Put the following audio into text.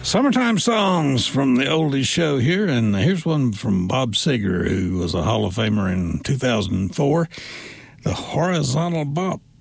Summertime songs from the oldies show here, and here's one from Bob Seger, who was a Hall of Famer in 2004, the Horizontal Bop.